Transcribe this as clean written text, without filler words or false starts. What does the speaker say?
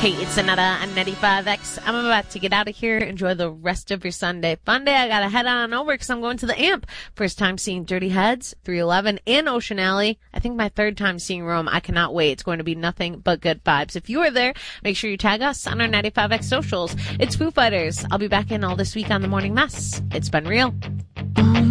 Hey, it's Annetta on 95X. I'm about to get out of here. Enjoy the rest of your Sunday fun day. I gotta head on over because I'm going to the Amp. First time seeing Dirty Heads, 311, and Ocean Alley. I think my third time seeing Rome. I cannot wait. It's going to be nothing but good vibes. If you are there, make sure you tag us on our 95X socials. It's Foo Fighters. I'll be back in all this week on The Morning Mess. It's been real.